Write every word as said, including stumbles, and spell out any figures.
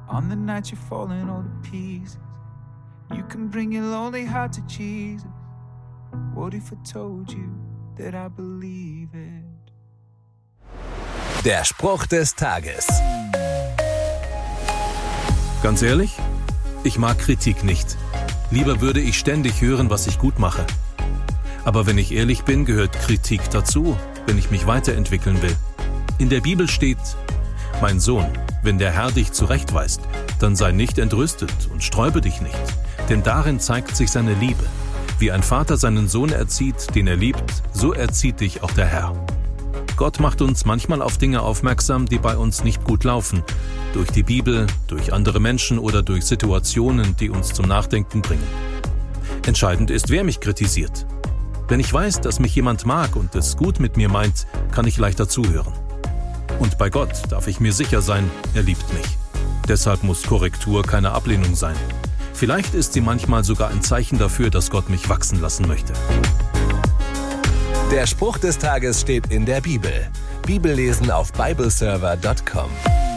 On the night you're falling all to pieces, you can bring your lonely heart to Jesus. What if I told you that I believe it? Der Spruch des Tages. Ganz ehrlich, ich mag Kritik nicht. Lieber würde ich ständig hören, was ich gut mache. Aber wenn ich ehrlich bin, gehört Kritik dazu, wenn ich mich weiterentwickeln will. In der Bibel steht: Mein Sohn, wenn der Herr dich zurechtweist, dann sei nicht entrüstet und sträube dich nicht, denn darin zeigt sich seine Liebe. Wie ein Vater seinen Sohn erzieht, den er liebt, so erzieht dich auch der Herr. Gott macht uns manchmal auf Dinge aufmerksam, die bei uns nicht gut laufen. Durch die Bibel, durch andere Menschen oder durch Situationen, die uns zum Nachdenken bringen. Entscheidend ist, wer mich kritisiert. Wenn ich weiß, dass mich jemand mag und es gut mit mir meint, kann ich leichter zuhören. Und bei Gott darf ich mir sicher sein, er liebt mich. Deshalb muss Korrektur keine Ablehnung sein. Vielleicht ist sie manchmal sogar ein Zeichen dafür, dass Gott mich wachsen lassen möchte. Der Spruch des Tages steht in der Bibel. Bibellesen auf bibleserver punkt com.